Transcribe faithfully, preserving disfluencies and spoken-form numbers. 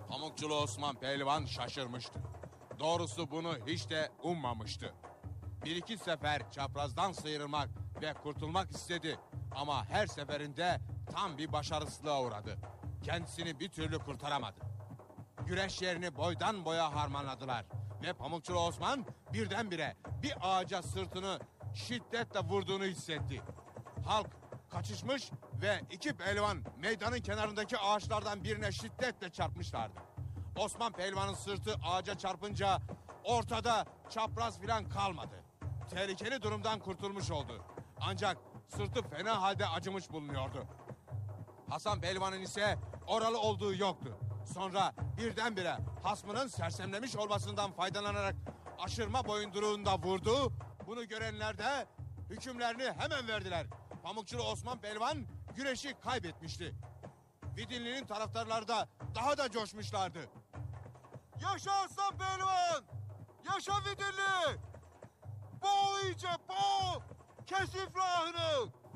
Pamukçulu Osman Pehlivan şaşırmıştı. Doğrusu bunu hiç de ummamıştı. Bir iki sefer çaprazdan sıyrılmak ve kurtulmak istedi. Ama her seferinde tam bir başarısızlığa uğradı. Kendisini bir türlü kurtaramadı. Güreş yerini boydan boya harmanladılar. Ve Pamukçulu Osman birdenbire bir ağaca sırtını şiddetle vurduğunu hissetti. Halk kaçışmış ve iki pehlivan meydanın kenarındaki ağaçlardan birine şiddetle çarpmışlardı. Osman Pehlivan'ın sırtı ağaca çarpınca ortada çapraz filan kalmadı. Tehlikeli durumdan kurtulmuş oldu. Ancak sırtı fena halde acımış bulunuyordu. Hasan Pehlivan'ın ise oralı olduğu yoktu. Sonra birdenbire hasmının sersemlemiş olmasından faydalanarak aşırma boyunduruğunda vurdu. Bunu görenler de hükümlerini hemen verdiler. Pamukçulu Osman Pehlivan güreşi kaybetmişti. Vidinli'nin taraftarları da daha da coşmuşlardı. Yaşa Aslan Pehlivan! Yaşa Vidinli! Boğ iyice boğ! Kes iflahını!